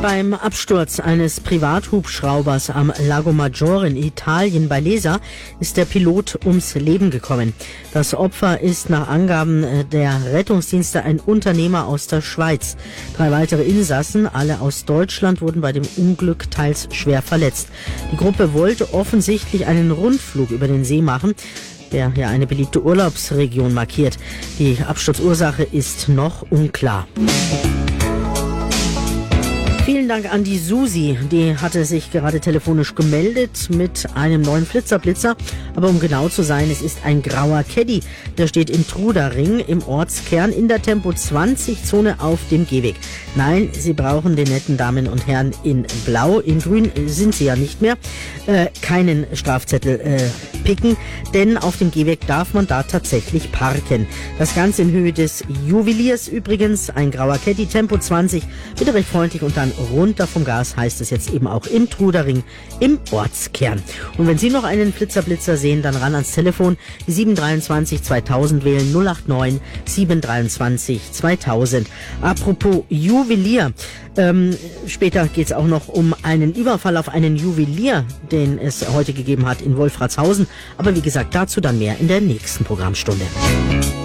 Beim Absturz eines Privathubschraubers am Lago Maggiore in Italien bei Lesa ist der Pilot ums Leben gekommen. Das Opfer ist nach Angaben der Rettungsdienste ein Unternehmer aus der Schweiz. 3 weitere Insassen, alle aus Deutschland, wurden bei dem Unglück teils schwer verletzt. Die Gruppe wollte offensichtlich einen Rundflug über den See machen, der ja eine beliebte Urlaubsregion markiert. Die Absturzursache ist noch unklar. Vielen Dank an die Susi, die hatte sich gerade telefonisch gemeldet mit einem neuen Flitzer-Blitzer. Aber um genau zu sein, es ist ein grauer Caddy. Der steht in Trudering im Ortskern in der Tempo-20-Zone auf dem Gehweg. Nein, Sie brauchen den netten Damen und Herren in Blau, in Grün sind Sie ja nicht mehr, keinen Strafzettel picken, denn auf dem Gehweg darf man da tatsächlich parken. Das Ganze in Höhe des Juweliers übrigens, ein grauer Caddy, Tempo 20, bitte recht freundlich und dann runter vom Gas, heißt es jetzt eben auch in Trudering im Ortskern. Und wenn Sie noch einen Flitzer sehen, dann ran ans Telefon, die 723 2000 wählen, 089 723 2000. Apropos Juwelier, später geht es auch noch um einen Überfall auf einen Juwelier, den es heute gegeben hat in Wolfratshausen. Aber wie gesagt, dazu dann mehr in der nächsten Programmstunde.